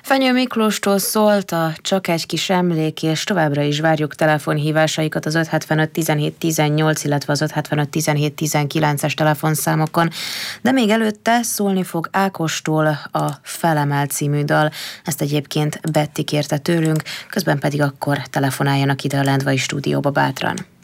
Fenyő Miklóstól szólt a Csak egy kis emlék, és továbbra is várjuk telefonhívásaikat az 575 17 18, illetve az 575 17 19-es telefonszámokon. De még előtte szólni fog Ákostól a Felemel című dal. Ezt egyébként Betty kérte tőlünk, közben pedig akkor telefonáljanak ide a Lendvai stúdióba bátran.